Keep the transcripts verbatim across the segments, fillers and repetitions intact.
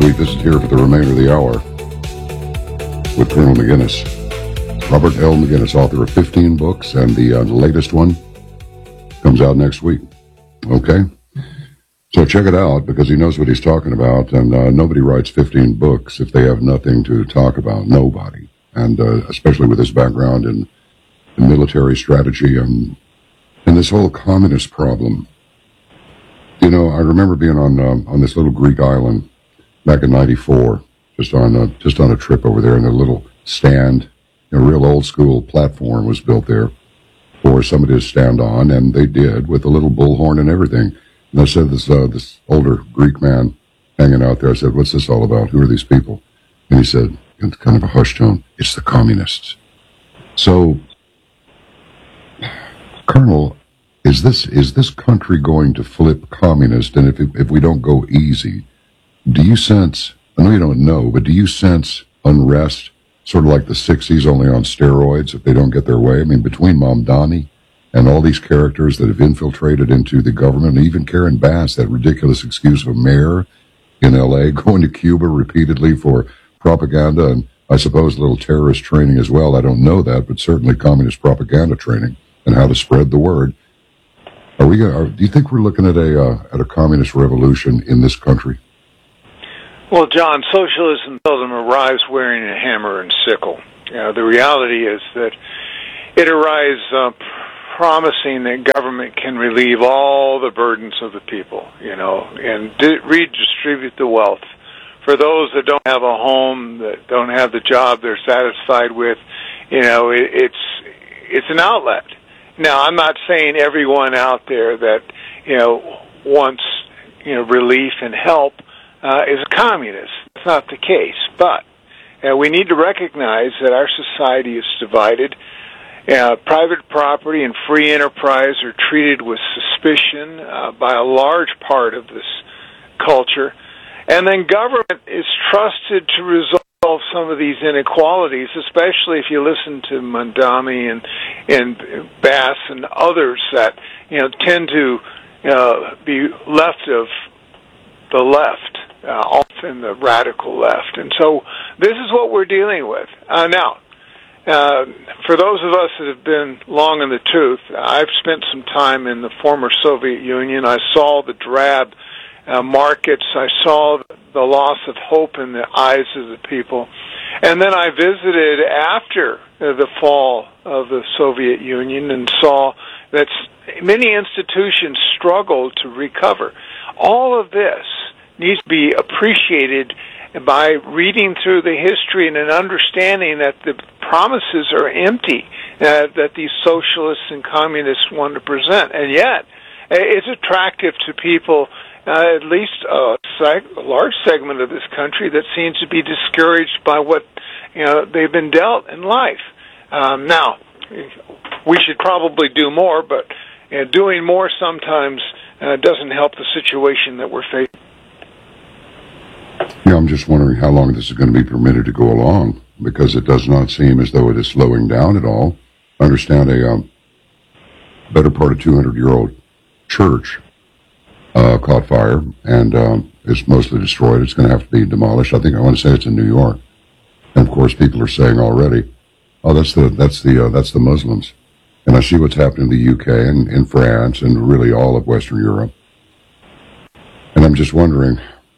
week. This is here for the remainder of the hour with Colonel McGinnis. Robert L. McGinnis, author of fifteen books, and the uh, latest one comes out next week. Okay? So check it out, because he knows what he's talking about, and uh, nobody writes fifteen books if they have nothing to talk about. Nobody. And uh, especially with his background in, in military strategy and, and this whole communist problem. You know, I remember being on um, on this little Greek island back in ninety-four, just on a, just on a trip over there, and a little stand, a real old school platform was built there for somebody to stand on, and they did, with a little bullhorn and everything. And I said, this uh, this older Greek man hanging out there, I said, what's this all about? Who are these people? And he said, in kind of a hushed tone, it's the communists. So, Colonel, is this is this country going to flip communist? And if if we don't go easy, do you sense, I know you don't know, but do you sense unrest, sort of like the sixties, only on steroids, if they don't get their way? I mean, between Mamdani and all these characters that have infiltrated into the government, and even Karen Bass, that ridiculous excuse of a mayor in L A going to Cuba repeatedly for propaganda, and I suppose a little terrorist training as well. I don't know that, but certainly communist propaganda training and how to spread the word. Are we? Are, do you think we're looking at a uh, at a communist revolution in this country? Well, John, socialism seldom arrives wearing a hammer and sickle. You know, the reality is that it arrives uh, promising that government can relieve all the burdens of the people, you know, and di- redistribute the wealth. For those that don't have a home, that don't have the job they're satisfied with, you know, it, it's it's an outlet. Now, I'm not saying everyone out there that, you know, wants, you know, relief and help uh, is a communist. That's not the case. But uh, we need to recognize that our society is divided. Uh, private property and free enterprise are treated with suspicion uh, by a large part of this culture. And then government is trusted to resolve some of these inequalities, especially if you listen to Mamdani and and Bass and others that, you know, tend to uh, be left of the left, uh, often the radical left. And so this is what we're dealing with. Uh, now, uh, for those of us that have been long in the tooth, I've spent some time in the former Soviet Union. I saw the drab Uh, markets. I saw the loss of hope in the eyes of the people. And then I visited after uh, the fall of the Soviet Union and saw that many institutions struggled to recover. All of this needs to be appreciated by reading through the history and an understanding that the promises are empty uh, that these socialists and communists want to present. And yet, it's attractive to people, Uh, at least a, seg- a large segment of this country, that seems to be discouraged by what, you know, they've been dealt in life. Um, now, we should probably do more, but you know, doing more sometimes uh, doesn't help the situation that we're facing. Yeah, I'm just wondering how long this is going to be permitted to go along, because it does not seem as though it is slowing down at all. I understand a um, better part of two hundred year old church Uh, caught fire and um, is mostly destroyed. It's going to have to be demolished. I think I want to say it's in New York, and of course, people are saying already, "Oh, that's the that's the uh, that's the Muslims." And I see what's happening in the U K and in France and really all of Western Europe. And I'm just wondering.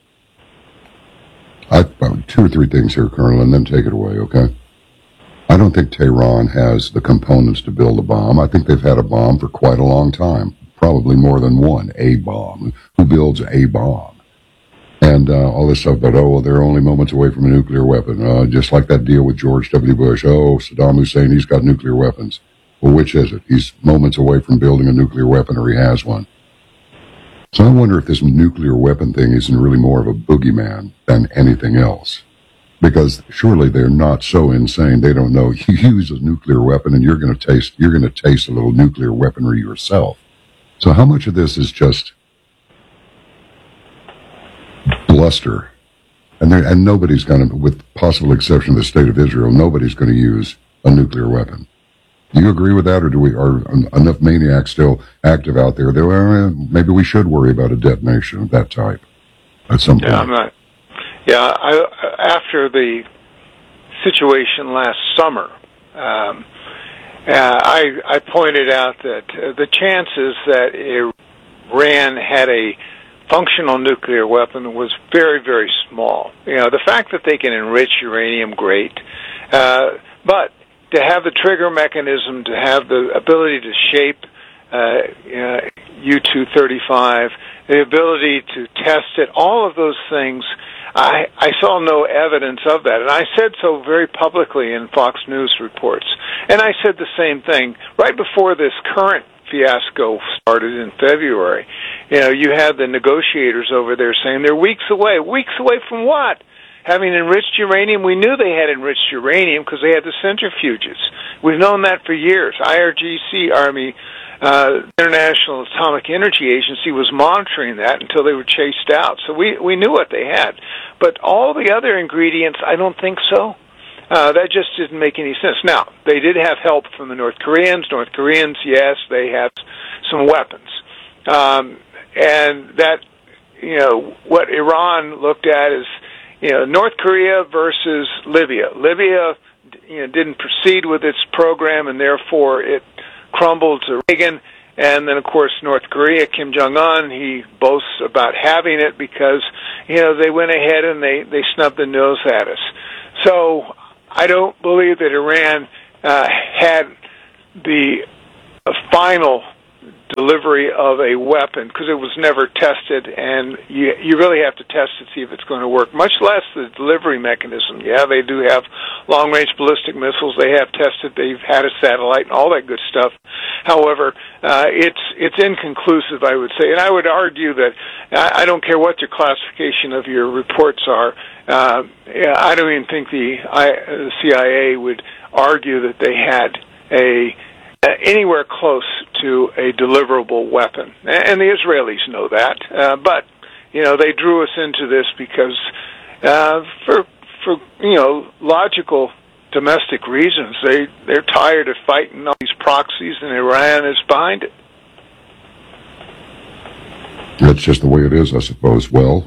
I well, two or three things here, Colonel, and then take it away, okay? I don't think Tehran has the components to build a bomb. I think they've had a bomb for quite a long time. Probably more than one, a bomb. Who builds a bomb? And uh, all this stuff about, oh, well, they're only moments away from a nuclear weapon. Uh, just like that deal with George W. Bush. Oh, Saddam Hussein, he's got nuclear weapons. Well, which is it? He's moments away from building a nuclear weapon, or he has one. So I wonder if this nuclear weapon thing isn't really more of a boogeyman than anything else. Because surely they're not so insane they don't know you use a nuclear weapon and you're going to taste you're going to taste a little nuclear weaponry yourself. So how much of this is just bluster? And there, and nobody's going to, with possible exception of the state of Israel, nobody's going to use a nuclear weapon. Do you agree with that, or do we are enough maniacs still active out there that well, maybe we should worry about a detonation of that type at some point? Yeah, I'm not. Yeah, I, after the situation last summer, um, uh, I, I pointed out that uh, the chances that Iran had a functional nuclear weapon was very, very small. You know, the fact that they can enrich uranium, great, uh, but to have the trigger mechanism, to have the ability to shape uh, uh, U two thirty-five, the ability to test it, all of those things, I, I saw no evidence of that. And I said so very publicly in Fox News reports. And I said the same thing right before this current fiasco started in February. You know, you had the negotiators over there saying they're weeks away. Weeks away from what? Having enriched uranium? We knew they had enriched uranium because they had the centrifuges. We've known that for years. I R G C, Army, uh, International Atomic Energy Agency, was monitoring that until they were chased out. So we, we knew what they had. But all the other ingredients, I don't think so. Uh, that just didn't make any sense. Now, they did have help from the North Koreans. North Koreans, yes, they have some weapons. Um, and that, you know, what Iran looked at is, you know, North Korea versus Libya. Libya, you know, didn't proceed with its program, and therefore it crumbled to Reagan. And then, of course, North Korea, Kim Jong-un, he boasts about having it because, you know, they went ahead and they, they snubbed the nose at us. So I don't believe that Iran uh, had the uh, final delivery of a weapon because it was never tested, and you, you really have to test to see if it's going to work, much less the delivery mechanism. Yeah, they do have long-range ballistic missiles. They have tested. They've had a satellite and all that good stuff. However, uh, it's it's inconclusive, I would say, and I would argue that I, I don't care what your classification of your reports are. Uh, yeah, I don't even think the, I, the C I A would argue that they had a anywhere close to a deliverable weapon. And the Israelis know that. Uh, but, you know, they drew us into this because, uh, for, for, you know, logical domestic reasons, they, they're tired of fighting all these proxies, and Iran is behind it. That's just the way it is, I suppose. Well,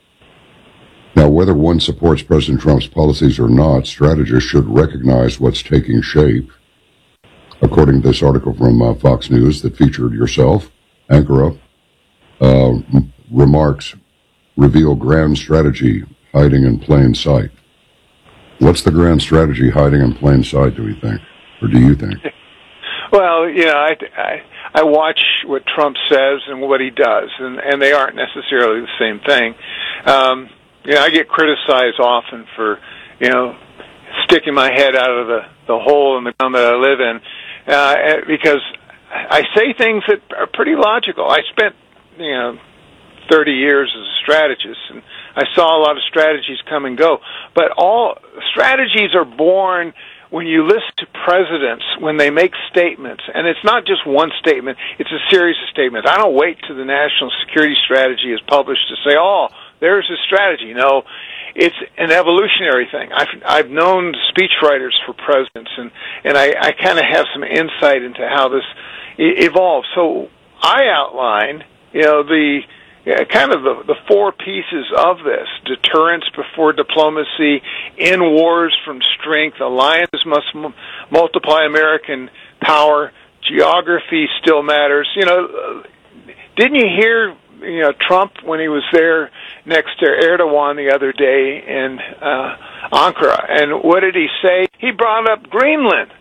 now, whether one supports President Trump's policies or not, strategists should recognize what's taking shape. According to this article from uh, Fox News that featured yourself, Ankara, uh, remarks reveal grand strategy hiding in plain sight. What's the grand strategy hiding in plain sight, do we think? Or do you think? Well, you know, I, I, I watch what Trump says and what he does, and, and they aren't necessarily the same thing. Um, you know, I get criticized often for, you know, sticking my head out of the, the hole in the ground that I live in, uh, because I say things that are pretty logical. I spent, you know, thirty years as a strategist, and I saw a lot of strategies come and go. But all strategies are born when you listen to presidents, when they make statements, and it's not just one statement, it's a series of statements. I don't wait till the national security strategy is published to say, oh, there's a strategy. No, it's an evolutionary thing. I've, I've known speechwriters for presidents, and, and I, I kind of have some insight into how this e- evolves. So I outline, you know, the Yeah, kind of the, the four pieces of this: deterrence before diplomacy, in wars from strength, alliances must m- multiply American power, geography still matters. You know, didn't you hear, you know, Trump when he was there next to Erdogan the other day in uh, Ankara? And what did he say? He brought up Greenland.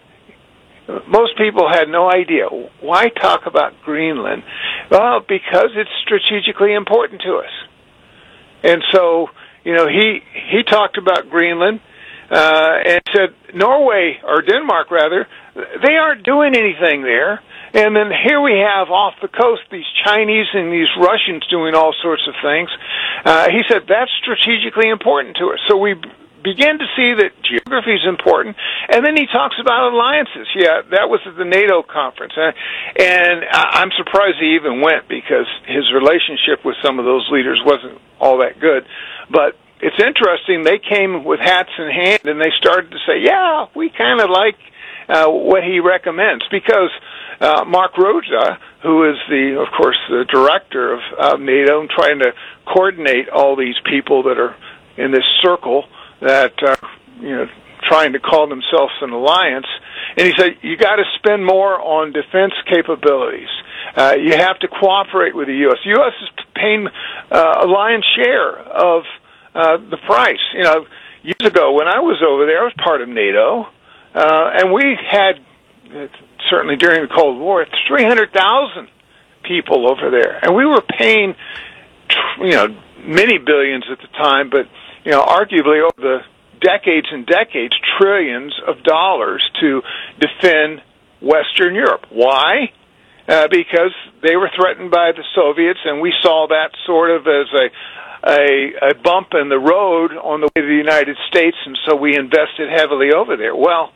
Most people had no idea. Why talk about Greenland? Well, because it's strategically important to us. And so, you know, he he talked about Greenland uh, and said Norway, or Denmark rather, they aren't doing anything there. And then here we have off the coast these Chinese and these Russians doing all sorts of things. Uh, he said that's strategically important to us. So we begin to see that geography is important, and then he talks about alliances. Yeah, that was at the NATO conference, uh, and I'm surprised he even went because his relationship with some of those leaders wasn't all that good. But it's interesting, they came with hats in hand, and they started to say, yeah, we kind of like uh, what he recommends, because uh, Mark Rutte, who is, the, of course, the director of uh, NATO, and trying to coordinate all these people that are in this circle that are, you know, trying to call themselves an alliance. And he said, you got to spend more on defense capabilities. Uh, you have to cooperate with the U S The U S is paying uh, a lion's share of uh, the price. You know, years ago when I was over there, I was part of NATO, uh, and we had, uh, certainly during the Cold War, three hundred thousand people over there, and we were paying, you know, many billions at the time, but, you know, arguably over the decades and decades, trillions of dollars to defend Western Europe. Why? Uh, because they were threatened by the Soviets, and we saw that sort of as a, a a bump in the road on the way to the United States, and so we invested heavily over there. Well,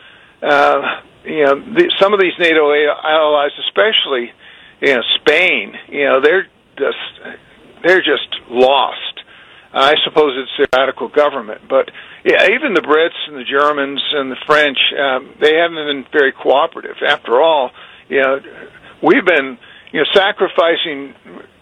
uh, you know, the, some of these NATO allies, especially, you know, Spain, you know, they're just they're just lost. I suppose it's their radical government, but yeah, even the Brits and the Germans and the French, um, they haven't been very cooperative. After all, you know, we've been, you know, sacrificing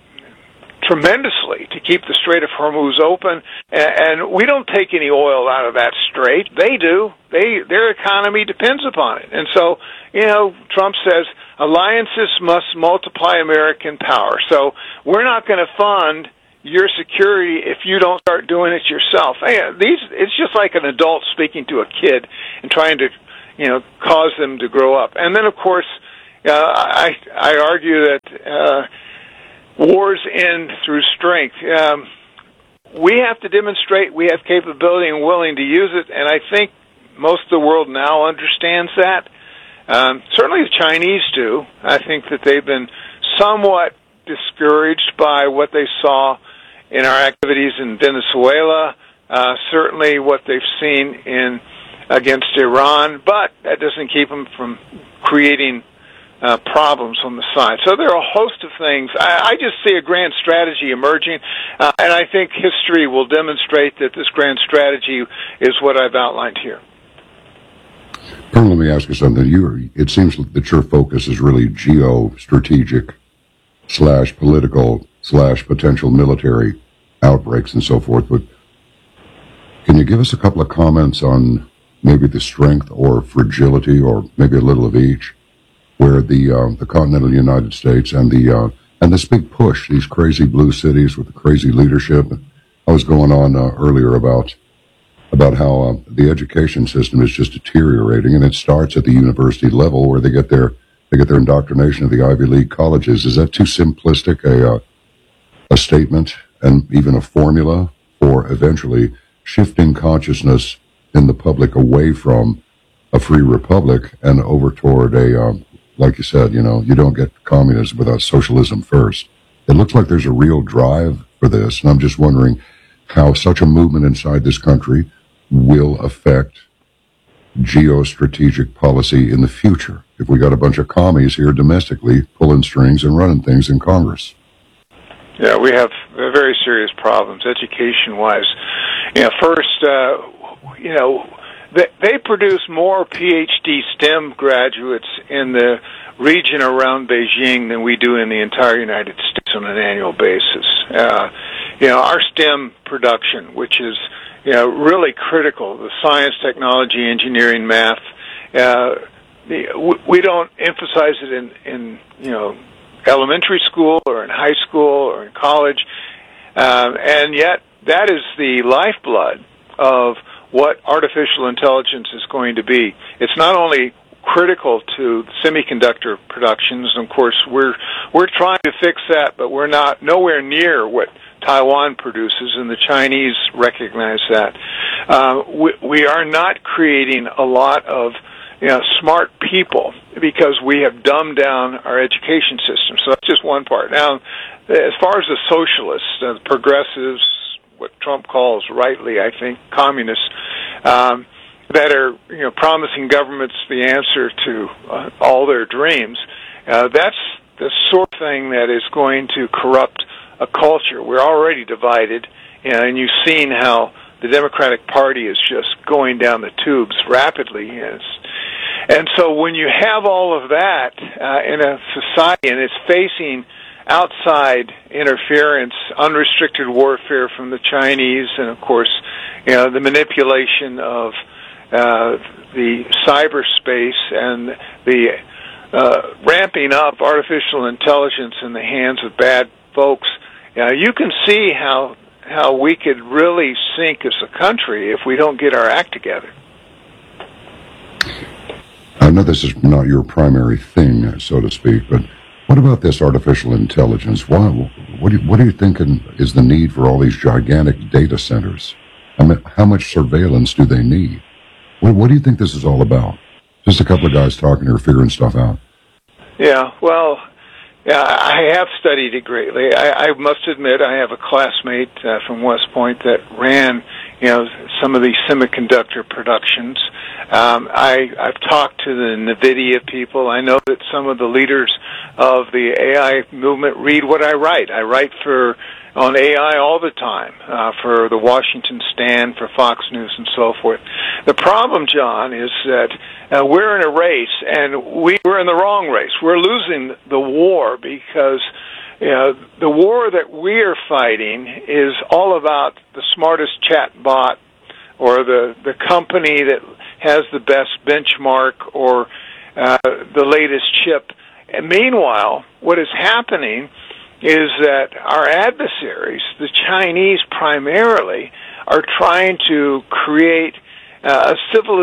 tremendously to keep the Strait of Hormuz open, and, and we don't take any oil out of that strait. They do. They their economy depends upon it, and so, you know, Trump says alliances must multiply American power. So we're not going to fund your security if you don't start doing it yourself. Hey, these it's just like an adult speaking to a kid and trying to, you know, cause them to grow up. And then, of course, uh, I I argue that uh, wars end through strength. Um, we have to demonstrate we have capability and willing to use it, and I think most of the world now understands that. Um, certainly the Chinese do. I think that they've been somewhat discouraged by what they saw in our activities in Venezuela, uh, certainly what they've seen in against Iran, but that doesn't keep them from creating uh, problems on the side. So there are a host of things. I, I just see a grand strategy emerging, uh, and I think history will demonstrate that this grand strategy is what I've outlined here. Colonel, let me ask you something. You, it seems that your focus is really geostrategic slash political slash potential military outbreaks and so forth. But can you give us a couple of comments on maybe the strength or fragility, or maybe a little of each, where the uh, the continental United States and the uh, and this big push, these crazy blue cities with the crazy leadership? I was going on uh, earlier about about how uh, the education system is just deteriorating, and it starts at the university level where they get their They get their indoctrination of the Ivy League colleges. Is that too simplistic a uh, a statement and even a formula for eventually shifting consciousness in the public away from a free republic and over toward a, um, like you said, you know, you don't get communism without socialism first. It looks like there's a real drive for this, and I'm just wondering how such a movement inside this country will affect geostrategic policy in the future if we got a bunch of commies here domestically pulling strings and running things in Congress. Yeah, we have very serious problems education-wise. You know, first, uh, you know, they, they produce more P H D STEM graduates in the region around Beijing than we do in the entire United States on an annual basis. Uh, you know, our STEM production, which is, you know, really critical, the science, technology, engineering, math, uh, the, we don't emphasize it in, in, you know, elementary school or in high school or in college, uh, and yet that is the lifeblood of what artificial intelligence is going to be. It's not only critical to semiconductor productions, and of course we're we're trying to fix that, but we're not nowhere near what Taiwan produces, and the Chinese recognize that. Uh, we, we are not creating a lot of, you know, smart people because we have dumbed down our education system. So that's just one part. Now, as far as the socialists, uh, the progressives, what Trump calls rightly, I think, communists, um, that are, you know, promising governments the answer to uh, all their dreams, uh, that's the sort of thing that is going to corrupt a culture. We're already divided, and you've seen how the Democratic Party is just going down the tubes rapidly. And, and so when you have all of that uh, in a society and it's facing outside interference, unrestricted warfare from the Chinese, and of course, you know, the manipulation of uh, the cyberspace and the uh, ramping up artificial intelligence in the hands of bad folks. Uh, you can see how how we could really sink as a country if we don't get our act together. I know this is not your primary thing, so to speak, but what about this artificial intelligence? Why, what, do you, what are you thinking is the need for all these gigantic data centers? I mean, how much surveillance do they need? What, what do you think this is all about? Just a couple of guys talking here, figuring stuff out. Yeah, well, yeah, I have studied it greatly. I, I must admit I have a classmate uh, from West Point that ran, you know, some of these semiconductor productions. Um, I, I've talked to the NVIDIA people. I know that some of the leaders of the A I movement read what I write. I write for on A I all the time, uh, for the Washington Stand, for Fox News, and so forth. The problem, John, is that uh, we're in a race, and we, we're in the wrong race. We're losing the war because you know, the war that we are fighting is all about the smartest chat bot or the, the company that has the best benchmark or uh, the latest chip. And meanwhile, what is happening is that our adversaries, the Chinese primarily, are trying to create uh, a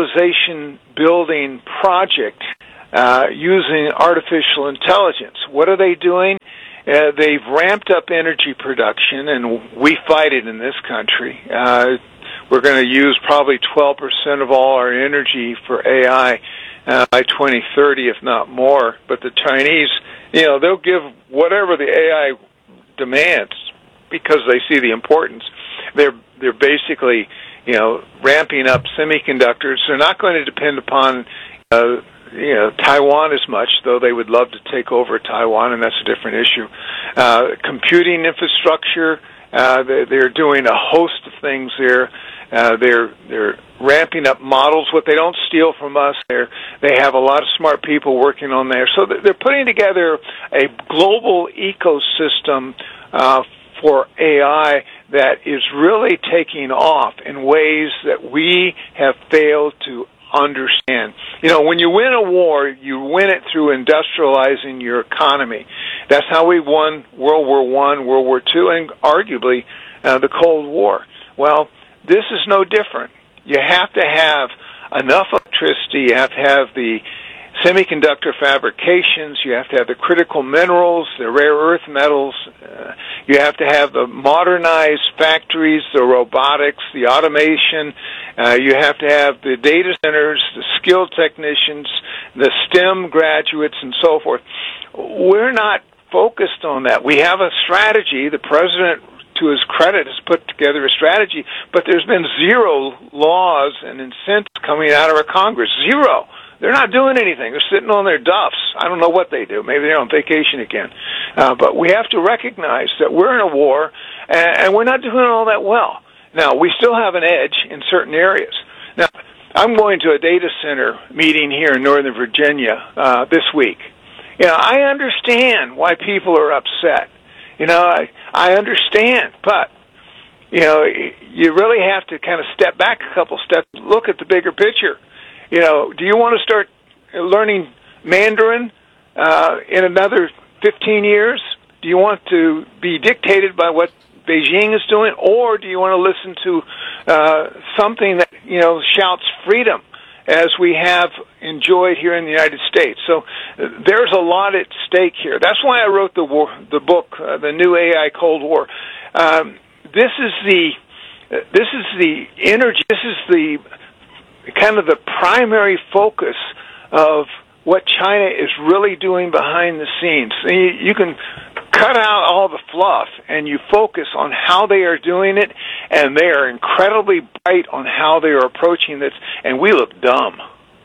civilization-building project uh, using artificial intelligence. What are they doing? Uh, they've ramped up energy production, and we fight it in this country. Uh, we're going to use probably twelve percent of all our energy for A I uh, by twenty thirty, if not more. But the Chinese, you know, they'll give whatever the A I demands because they see the importance. They're they're basically, you know, ramping up semiconductors. They're not going to depend upon uh, you know, Taiwan as much, though they would love to take over Taiwan, and that's a different issue. Uh, computing infrastructure, uh, they're, they're doing a host of things there. Uh, they're they're ramping up models. What they don't steal from us, they're, they have a lot of smart people working on there. So they're putting together a global ecosystem uh, for A I that is really taking off in ways that we have failed to understand. You know, when you win a war, you win it through industrializing your economy. That's how we won World War One, World War Two, and arguably uh, the Cold War. Well, this is no different. You have to have enough electricity. You have to have the semiconductor fabrications. You have to have the critical minerals, the rare earth metals. Uh, you have to have the modernized factories, the robotics, the automation. Uh, you have to have the data centers, the skilled technicians, the STEM graduates, and so forth. We're not focused on that. We have a strategy. The president, to his credit, has put together a strategy, but there's been zero laws and incentives coming out of our Congress. Zero. They're not doing anything. They're sitting on their duffs. I don't know what they do. Maybe they're on vacation again. Uh, but we have to recognize that we're in a war, and, and we're not doing all that well. Now, we still have an edge in certain areas. Now, I'm going to a data center meeting here in Northern Virginia uh, this week. You know, I understand why people are upset. You know, I, I understand, but, you know, you really have to kind of step back a couple steps, look at the bigger picture. You know, do you want to start learning Mandarin uh, in another fifteen years? Do you want to be dictated by what Beijing is doing, or do you want to listen to uh, something that, you know, shouts freedom, as we have enjoyed here in the United States? So uh, there's a lot at stake here. That's why I wrote the war, the book, uh, The New A I Cold War. Um, this is the uh, this is the energy. This is the kind of the primary focus of what China is really doing behind the scenes. You, you can cut out all the fluff and you focus on how they are doing it, and they are incredibly bright on how they are approaching this, and we look dumb.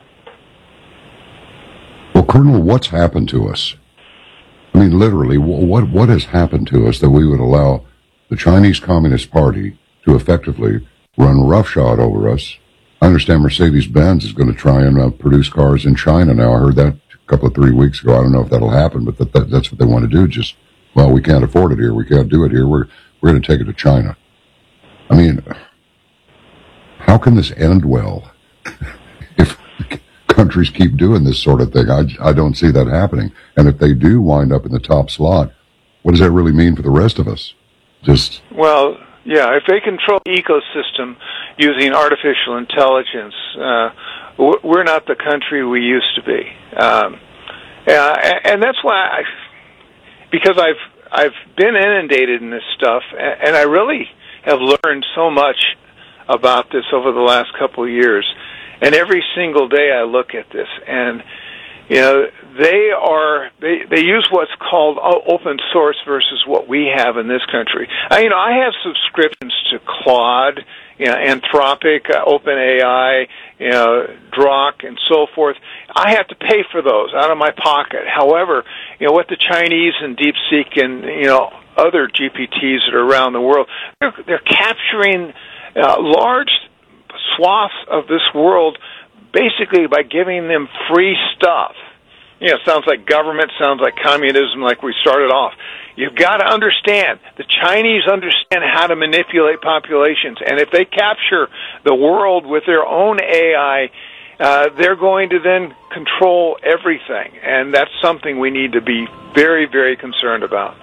Well, Colonel, what's happened to us? I mean, literally, what what has happened to us that we would allow the Chinese Communist Party to effectively run roughshod over us? I understand Mercedes-Benz is going to try and uh, produce cars in China now. I heard that a couple of three weeks ago. I don't know if that'll happen, but that, that, that's what they want to do, just well, we can't afford it here. We can't do it here. We're we're going to take it to China. I mean, how can this end well if countries keep doing this sort of thing? I, I don't see that happening. And if they do wind up in the top slot, what does that really mean for the rest of us? Just well, yeah, if they control the ecosystem using artificial intelligence, uh, we're not the country we used to be. Um, uh, and that's why, I, because I've I've been inundated in this stuff, and I really have learned so much about this over the last couple of years. And every single day I look at this, and you know, they are they they use what's called open source versus what we have in this country. I, you know, I have subscriptions to Claude, you know, Anthropic, uh, OpenAI, you know, Grok, and so forth. I have to pay for those out of my pocket. However, you know, what the Chinese and DeepSeek and you know other G P Ts that are around the world, they're, they're capturing uh, large swaths of this world basically by giving them free stuff. You know, it sounds like government, sounds like communism, like we started off. You've got to understand, the Chinese understand how to manipulate populations, and if they capture the world with their own A I, uh, they're going to then control everything, and that's something we need to be very, very concerned about.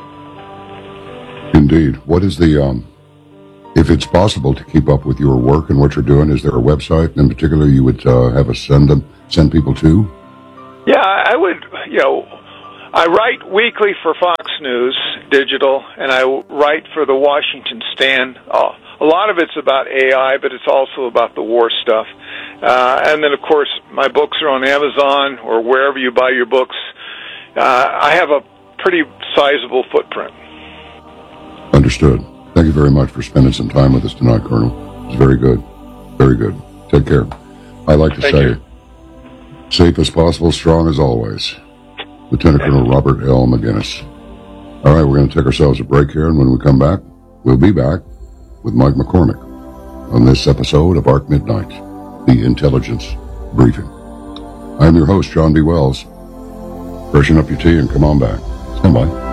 Indeed. What is the, um, if it's possible to keep up with your work and what you're doing, is there a website in particular you would uh, have us send them, send people to? Yeah, I would, you know, I write weekly for Fox News Digital, and I write for the Washington Stand. Uh, a lot of it's about A I, but it's also about the war stuff. Uh, and then, of course, my books are on Amazon or wherever you buy your books. Uh, I have a pretty sizable footprint. Understood. Thank you very much for spending some time with us tonight, Colonel. It was very good. Very good. Take care. I like to Thank say, you. Safe as possible, strong as always. Lieutenant Colonel Robert L. McGinnis. All right, we're going to take ourselves a break here, and when we come back, we'll be back with Mike McCormick on this episode of Arc Midnight, the Intelligence Briefing. I'm your host, John B. Wells. Freshen up your tea and come on back. Stand by.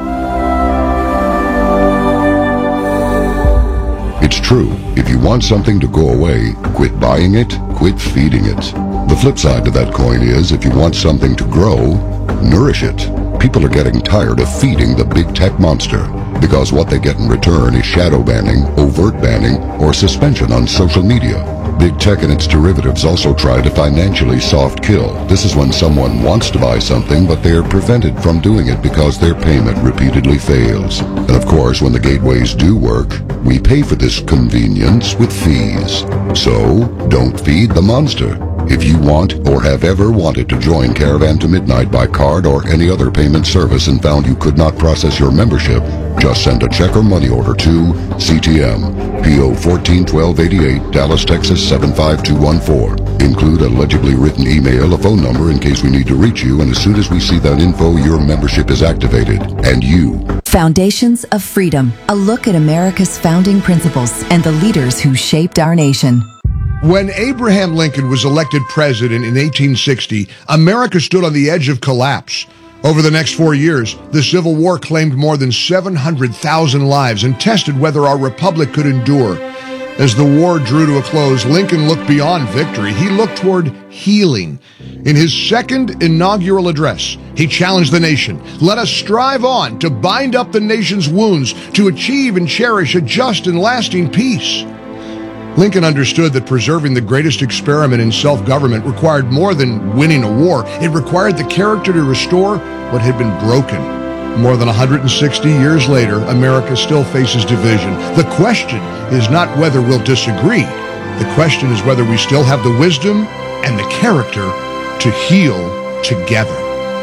It's true. If you want something to go away, quit buying it, quit feeding it. The flip side to that coin is, if you want something to grow, nourish it. People are getting tired of feeding the big tech monster, because what they get in return is shadow banning, overt banning, or suspension on social media. Big tech and its derivatives also try to financially soft kill. This is when someone wants to buy something, but they are prevented from doing it because their payment repeatedly fails. And of course, when the gateways do work, we pay for this convenience with fees. So, don't feed the monster. If you want or have ever wanted to join Caravan to Midnight by card or any other payment service and found you could not process your membership, just send a check or money order to C T M, P O fourteen twelve eighty-eight, Dallas, Texas seven five two one four. Include a legibly written email, a phone number in case we need to reach you, and as soon as we see that info, your membership is activated. And you... Foundations of Freedom, a look at America's founding principles and the leaders who shaped our nation. When Abraham Lincoln was elected president in eighteen sixty, America stood on the edge of collapse. Over the next four years, the Civil War claimed more than seven hundred thousand lives and tested whether our republic could endure. As the war drew to a close, Lincoln looked beyond victory. He looked toward healing. In his second inaugural address, he challenged the nation. Let us strive on to bind up the nation's wounds, to achieve and cherish a just and lasting peace. Lincoln understood that preserving the greatest experiment in self-government required more than winning a war. It required the character to restore what had been broken. More than one hundred sixty years later, America still faces division. The question is not whether we'll disagree. The question is whether we still have the wisdom and the character to heal together.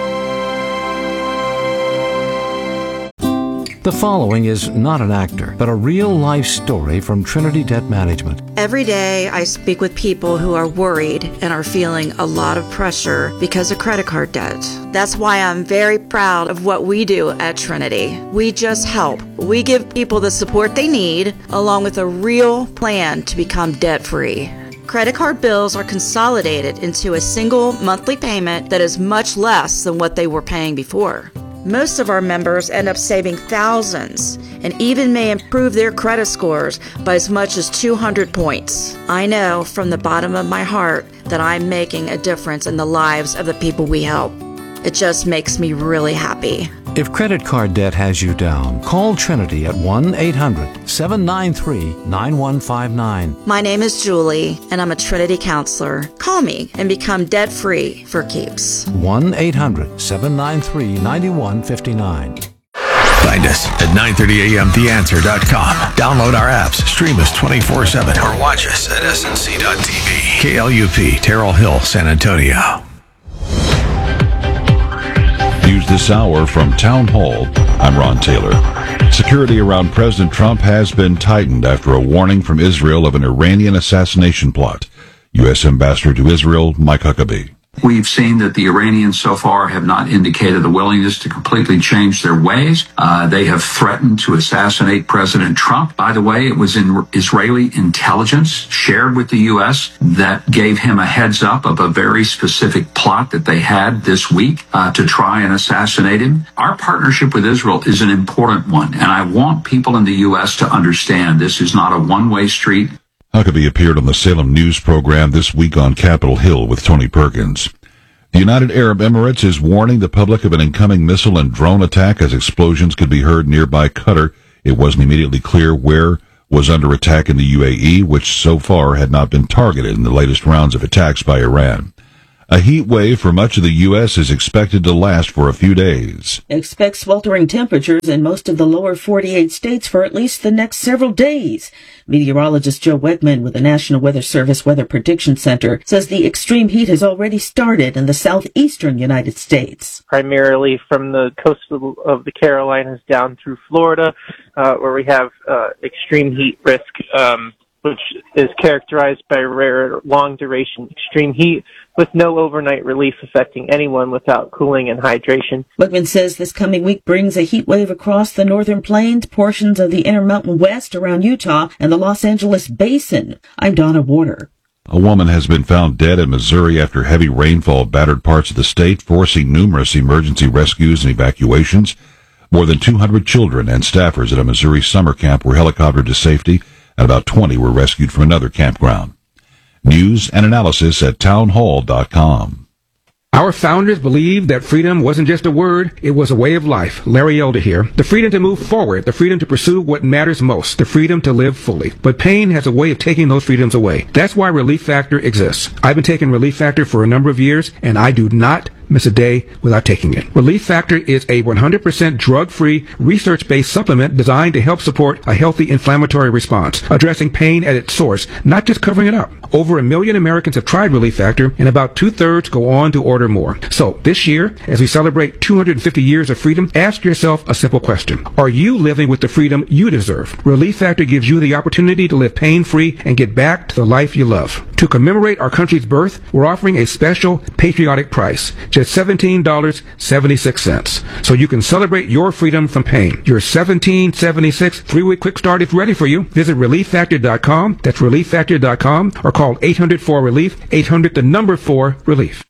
The following is not an actor, but a real-life story from Trinity Debt Management. Every day I speak with people who are worried and are feeling a lot of pressure because of credit card debt. That's why I'm very proud of what we do at Trinity. We just help. We give people the support they need, along with a real plan to become debt-free. Credit card bills are consolidated into a single monthly payment that is much less than what they were paying before. Most of our members end up saving thousands and even may improve their credit scores by as much as two hundred points. I know from the bottom of my heart that I'm making a difference in the lives of the people we help. It just makes me really happy. If credit card debt has you down, call Trinity at one eight hundred seven nine three nine one five nine. My name is Julie, and I'm a Trinity counselor. Call me and become debt-free for keeps. one eight hundred seven nine three nine one five nine. Find us at nine thirty a m the answer dot com. Download our apps, stream us twenty-four seven, or watch us at S N C dot T V. K L U P, Terrell Hill, San Antonio. News this hour from Town Hall. I'm Ron Taylor. Security around President Trump has been tightened after a warning from Israel of an Iranian assassination plot. U S Ambassador to Israel, Mike Huckabee. We've seen that the Iranians so far have not indicated a willingness to completely change their ways. Uh, they have threatened to assassinate President Trump. By the way, it was in Israeli intelligence shared with the U S that gave him a heads up of a very specific plot that they had this week uh, to try and assassinate him. Our partnership with Israel is an important one, and I want people in the U S to understand this is not a one-way street. Huckabee appeared on the Salem News program this week on Capitol Hill with Tony Perkins. The United Arab Emirates is warning the public of an incoming missile and drone attack as explosions could be heard nearby Qatar. It wasn't immediately clear where was under attack in the U A E, which so far had not been targeted in the latest rounds of attacks by Iran. A heat wave for much of the U S is expected to last for a few days. Expect sweltering temperatures in most of the lower forty-eight states for at least the next several days. Meteorologist Joe Wegman with the National Weather Service Weather Prediction Center says the extreme heat has already started in the southeastern United States. Primarily from the coast of, of the Carolinas down through Florida, uh, where we have uh, extreme heat risk, um, which is characterized by rare, long-duration extreme heat with no overnight relief affecting anyone without cooling and hydration. Wegman says this coming week brings a heat wave across the northern plains, portions of the Intermountain West around Utah, and the Los Angeles Basin. I'm Donna Warder. A woman has been found dead in Missouri after heavy rainfall battered parts of the state, forcing numerous emergency rescues and evacuations. More than two hundred children and staffers at a Missouri summer camp were helicoptered to safety, and about twenty were rescued from another campground. News and analysis at town hall dot com. Our founders believed that freedom wasn't just a word, it was a way of life. Larry Elder here. The freedom to move forward, the freedom to pursue what matters most, the freedom to live fully. But pain has a way of taking those freedoms away. That's why Relief Factor exists. I've been taking Relief Factor for a number of years, and I do not miss a day without taking it. Relief Factor is a one hundred percent drug-free, research-based supplement designed to help support a healthy inflammatory response, addressing pain at its source, not just covering it up. Over a million Americans have tried Relief Factor, and about two-thirds go on to order more. So, this year, as we celebrate two hundred fifty years of freedom, ask yourself a simple question. Are you living with the freedom you deserve? Relief Factor gives you the opportunity to live pain-free and get back to the life you love. To commemorate our country's birth, we're offering a special patriotic price, just seventeen dollars and seventy-six cents. So you can celebrate your freedom from pain. Your seventeen dollars and seventy-six cents three-week quick start is ready for you. Visit relief factor dot com. That's relief factor dot com, or call eight hundred four relief, eight hundred the number four relief.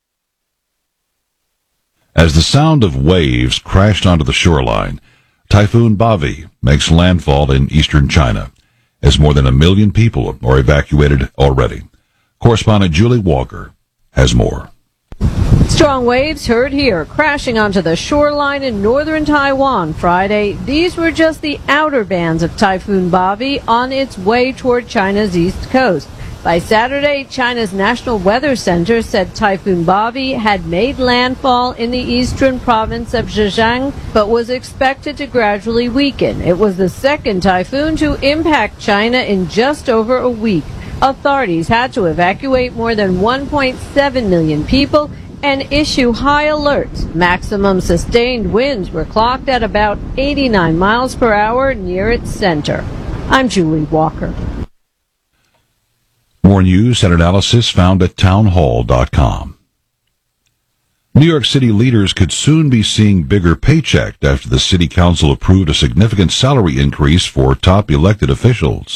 As the sound of waves crashed onto the shoreline, Typhoon Bavi makes landfall in eastern China, as more than a million people are evacuated already. Correspondent Julie Walker has more. Strong waves heard here, crashing onto the shoreline in northern Taiwan Friday. These were just the outer bands of Typhoon Bavi on its way toward China's east coast. By Saturday, China's National Weather Center said Typhoon Bavi had made landfall in the eastern province of Zhejiang, but was expected to gradually weaken. It was the second typhoon to impact China in just over a week. Authorities had to evacuate more than one point seven million people and issue high alerts. Maximum sustained winds were clocked at about eighty-nine miles per hour near its center. I'm Julie Walker. More news and analysis found at town hall dot com. New York City leaders could soon be seeing bigger paychecks after the city council approved a significant salary increase for top elected officials.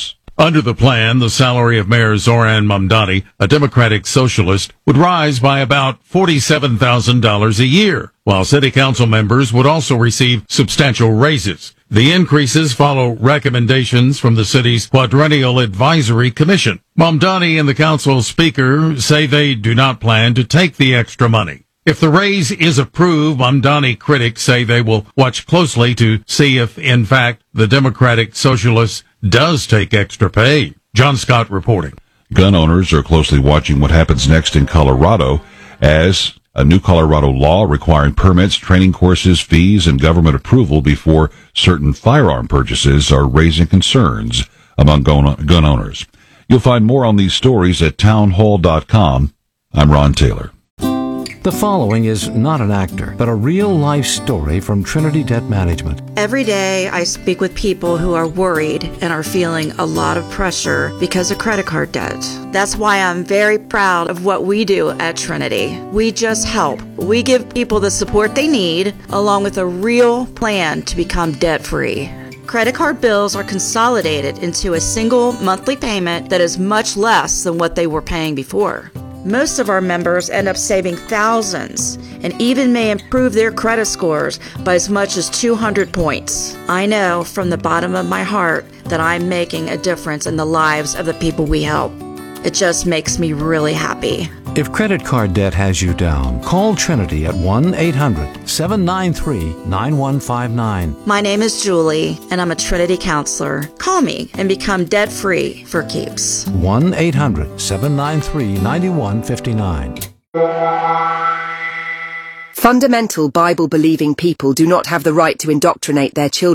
Under the plan, the salary of Mayor Zoran Mamdani, a Democratic socialist, would rise by about forty-seven thousand dollars a year, while city council members would also receive substantial raises. The increases follow recommendations from the city's Quadrennial Advisory Commission. Mamdani and the council speaker say they do not plan to take the extra money. If the raise is approved, Mamdani critics say they will watch closely to see if, in fact, the Democratic Socialist does take extra pay. John Scott reporting. Gun owners are closely watching what happens next in Colorado as a new Colorado law requiring permits, training courses, fees, and government approval before certain firearm purchases are raising concerns among gun owners. You'll find more on these stories at townhall dot com. I'm Ron Taylor. The following is not an actor, but a real-life story from Trinity Debt Management. Every day I speak with people who are worried and are feeling a lot of pressure because of credit card debt. That's why I'm very proud of what we do at Trinity. We just help. We give people the support they need, along with a real plan to become debt-free. Credit card bills are consolidated into a single monthly payment that is much less than what they were paying before. Most of our members end up saving thousands and even may improve their credit scores by as much as two hundred points. I know from the bottom of my heart that I'm making a difference in the lives of the people we help. It just makes me really happy. If credit card debt has you down, call Trinity at one eight hundred seven nine three nine one five nine. My name is Julie, and I'm a Trinity counselor. Call me and become debt-free for keeps. one eight hundred seven nine three nine one five nine. Fundamental Bible-believing people do not have the right to indoctrinate their children